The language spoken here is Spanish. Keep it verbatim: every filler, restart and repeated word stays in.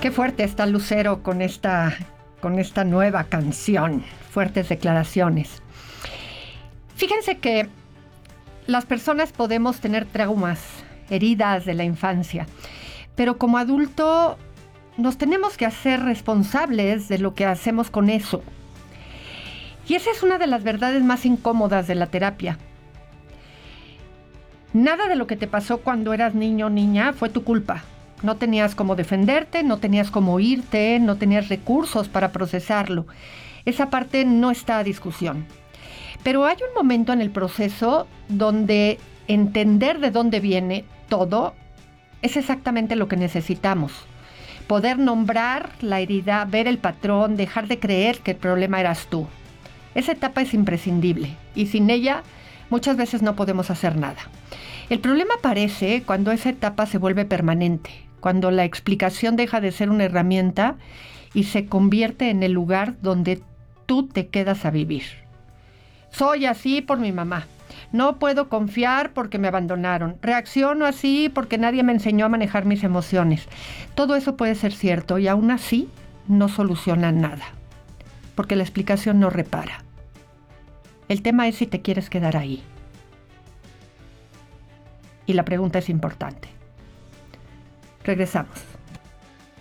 Qué fuerte está Lucero con esta, con esta nueva canción. Fuertes declaraciones. Fíjense que las personas podemos tener traumas, heridas de la infancia, pero como adulto nos tenemos que hacer responsables de lo que hacemos con eso. Y esa es una de las verdades más incómodas de la terapia. Nada de lo que te pasó cuando eras niño o niña fue tu culpa. No tenías cómo defenderte, no tenías cómo irte, no tenías recursos para procesarlo. Esa parte no está a discusión. Pero hay un momento en el proceso donde entender de dónde viene todo es exactamente lo que necesitamos. Poder nombrar la herida, ver el patrón, dejar de creer que el problema eras tú. Esa etapa es imprescindible y sin ella muchas veces no podemos hacer nada. El problema aparece cuando esa etapa se vuelve permanente, cuando la explicación deja de ser una herramienta y se convierte en el lugar donde tú te quedas a vivir. Soy así por mi mamá. No puedo confiar porque me abandonaron. Reacciono así porque nadie me enseñó a manejar mis emociones. Todo eso puede ser cierto y aún así no soluciona nada, porque la explicación no repara. El tema es si te quieres quedar ahí. Y la pregunta es importante. Regresamos.